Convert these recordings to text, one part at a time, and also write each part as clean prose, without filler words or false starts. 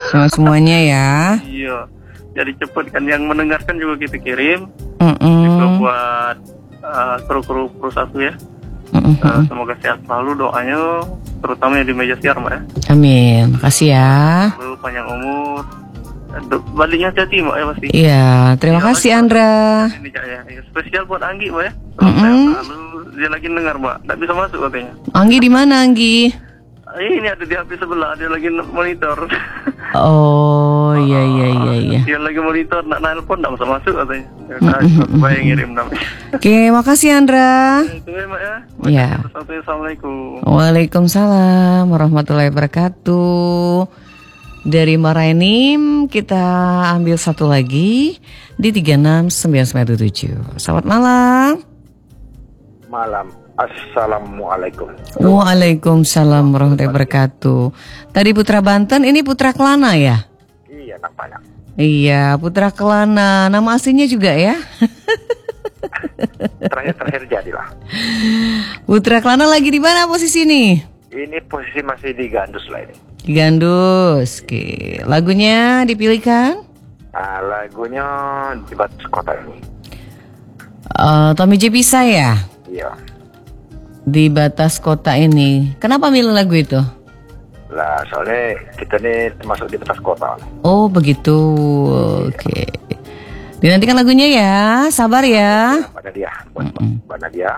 Semuanya ya. Iya. Jadi cepet kan, yang mendengarkan juga kita kirim. Mm-mm. Juga buat kru-kru satu ya. Semoga sehat selalu doanya, terutama yang di meja siar Mbak ya. Amin. Makasih ya. Lalu panjang umur. Baliknya hati-hati Mbak ya pasti. Iya, terima kasih Andra. Ini Cak ya. Spesial buat Anggi Mbak ya. Lalu dia lagi dengar Mbak, nggak bisa masuk katanya. Anggi di mana Anggi? Ini ada di HP sebelah, dia lagi monitor. Oh iya. Dia lagi monitor, nak nelpon nggak bisa masuk katanya. Saya ngirim namanya. Oke, makasih Andra. Itu ya Mbak ya. Iya. Assalamualaikum. Waalaikumsalam warahmatullahi wabarakatuh. Dari Marainim kita ambil satu lagi di 36997. Selamat malam. Malam. Assalamualaikum. Waalaikumsalam warahmatullahi wabarakatuh. Tadi Putra Banten, ini Putra Kelana ya? Iya, nampaknya. Iya, Putra Kelana. Nama aslinya juga ya? Terakhir jadilah. Putra Kelana lagi di mana posisi nih? Ini posisi masih di Gandus lah ini. Di Gandus. Oke. Lagunya dipilihkan? Lagunya di batas kota ini. Tommy J bisa ya? Iya. Di batas kota ini. Kenapa milih lagu itu? Lah, soalnya kita ini termasuk di batas kota. Oh begitu. Oke. Dinantikan lagunya ya. Sabar ya. Mbak Nadia, buat Mbak Nadia.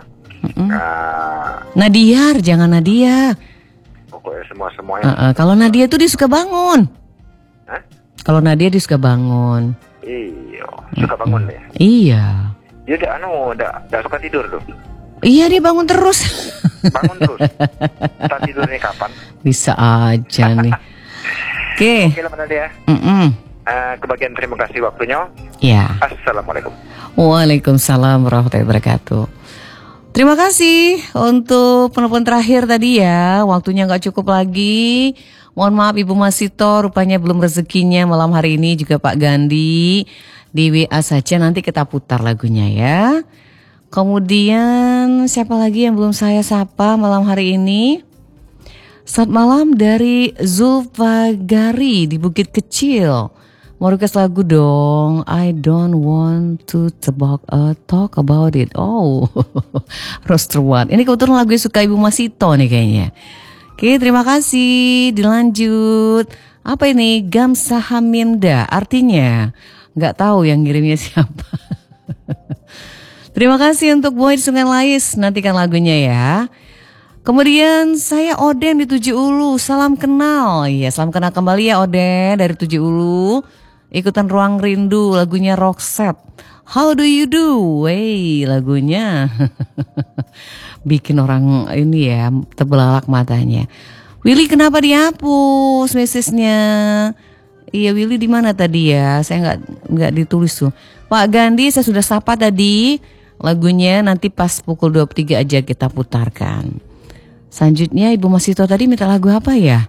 Nadiar, jangan Nadia. Pokoknya semuanya. Kalau Nadia tuh dia suka bangun. Hah? Kalau Nadia dia suka bangun. Iya, suka bangun deh. Iya. Dia udah suka tidur tuh. Iya, dia bangun terus. Bangun terus. Entah tidurnya kapan. Bisa aja nih. Oke. Oke lah Mbak Nadia. Kebagian terima kasih waktunya. Ya. Assalamualaikum. Waalaikumsalam warahmatullahi wabarakatuh. Terima kasih untuk penelpon terakhir tadi ya. Waktunya gak cukup lagi. Mohon maaf Ibu Masito, rupanya belum rezekinya malam hari ini. Juga Pak Gandhi. Di WA saja, nanti kita putar lagunya ya. Kemudian siapa lagi yang belum saya sapa malam hari ini? Selamat malam dari Zulfagari di Bukit Kecil. Mau request lagu dong. I don't want to talk about it. Oh, Roster One. Ini kebetulan lagu yang suka Ibu Masito nih kayaknya. Oke, terima kasih. Dilanjut. Apa ini? Gamsahaminda. Artinya nggak tahu yang ngirimnya siapa. Terima kasih untuk Boy di Sungai Lais. Nantikan lagunya ya. Kemudian saya Oden di Tujuh Ulu. Salam kenal. Iya, salam kenal kembali ya Oden dari Tujuh Ulu. Ikutan Ruang Rindu, lagunya Roxette. How do you do? Wey, lagunya bikin orang ini ya terbelalak matanya. Willy kenapa dihapus message-nya? Iya, Willy di mana tadi ya? Saya nggak ditulis tuh. Pak Gandhi saya sudah sapa tadi. Lagunya nanti pas pukul 23 aja kita putarkan. Selanjutnya Ibu Masito tadi minta lagu apa ya?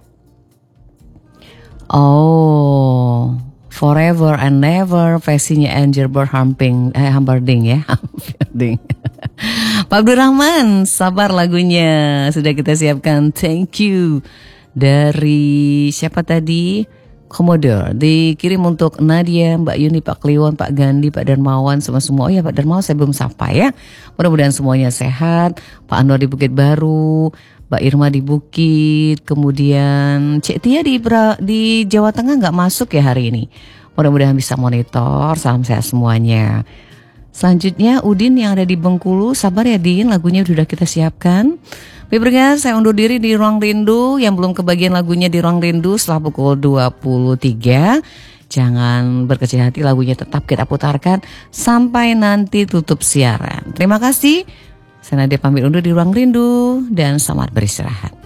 Oh, Forever and Never versinya Angel Hambarding ya. Hambarding. Pak Abdurrahman, sabar lagunya sudah kita siapkan. Thank you. Dari siapa tadi? Commodore. Dikirim untuk Nadia, Mbak Yuni, Pak Kliwon, Pak Gandhi, Pak Darmawan, semua. Oh ya Pak Darmawan saya belum sapa ya. Mudah-mudahan semuanya sehat. Pak Anwar di Bukit Baru, Mbak Irma di Bukit, kemudian Cik Tia di Jawa Tengah nggak masuk ya hari ini. Mudah-mudahan bisa monitor. Salam sehat semuanya. Selanjutnya Udin yang ada di Bengkulu, sabar ya Din, lagunya sudah kita siapkan. Baiklah, saya undur diri di Ruang Rindu. Yang belum kebagian lagunya di Ruang Rindu setelah pukul 23. Jangan berkecil hati, lagunya tetap kita putarkan sampai nanti tutup siaran. Terima kasih. Saya Nadia pamit undur di Ruang Rindu dan selamat beristirahat.